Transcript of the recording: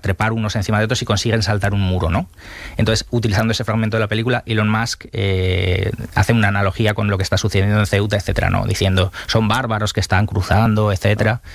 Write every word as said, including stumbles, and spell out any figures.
trepar unos encima de otros y consiguen saltar un muro, ¿no? Entonces, utilizando ese fragmento de la película, Elon Musk eh, hace una analogía con lo que está sucediendo en Ceuta, etcétera, ¿no? Diciendo, son bárbaros que están cruzando, etcétera.